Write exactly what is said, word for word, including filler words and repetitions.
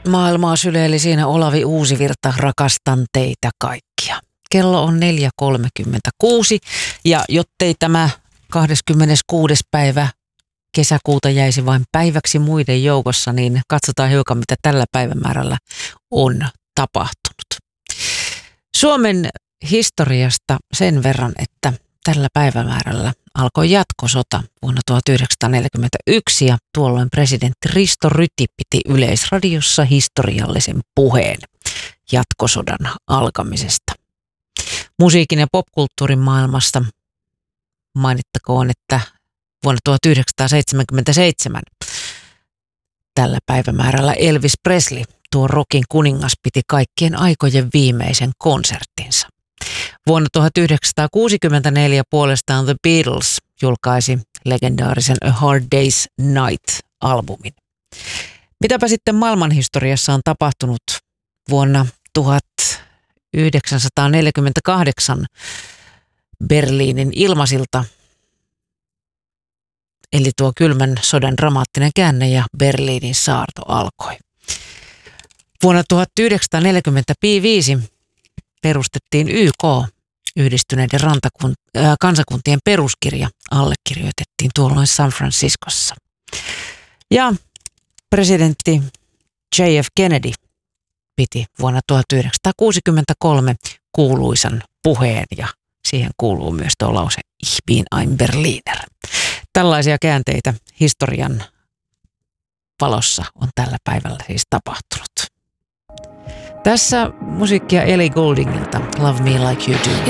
Maailmaa syleili siinä Olavi Uusivirta, rakastan teitä kaikkia. Kello on neljä kolmekymmentäkuusi ja jottei tämä kahdeskymmeneskuudes päivä kesäkuuta jäisi vain päiväksi muiden joukossa, niin katsotaan hiukan, mitä tällä päivämäärällä on tapahtunut. Suomen historiasta sen verran, että tällä päivämäärällä alkoi jatkosota vuonna tuhatyhdeksänsataaneljäkymmentäyksi ja tuolloin presidentti Risto Ryti piti Yleisradiossa historiallisen puheen jatkosodan alkamisesta. Musiikin ja popkulttuurin maailmasta mainittakoon, että vuonna tuhatyhdeksänsataaseitsemänkymmentäseitsemän tällä päivämäärällä Elvis Presley, tuo rockin kuningas, piti kaikkien aikojen viimeisen konserttinsa. Vuonna tuhatyhdeksänsataakuusikymmentäneljä puolestaan The Beatles julkaisi legendaarisen A Hard Day's Night-albumin. Mitäpä sitten maailmanhistoriassa on tapahtunut vuonna tuhatyhdeksänsataaneljäkymmentäkahdeksan Berliinin ilmasilta, eli tuo kylmän sodan dramaattinen käänne ja Berliinin saarto alkoi. Vuonna tuhatyhdeksänsataaneljäkymmentäviisi perustettiin Y K, Yhdistyneiden rantakun, äh, kansakuntien peruskirja, allekirjoitettiin tuolloin San Franciscossa. Ja presidentti J F Kennedy piti vuonna tuhatyhdeksänsataakuusikymmentäkolme kuuluisan puheen ja siihen kuuluu myös tuo lause Ich bin ein Berliner. Tällaisia käänteitä historian valossa on tällä päivällä siis tapahtunut. Tässä musiikkia Ellie Gouldingilta, Love Me Like You Do.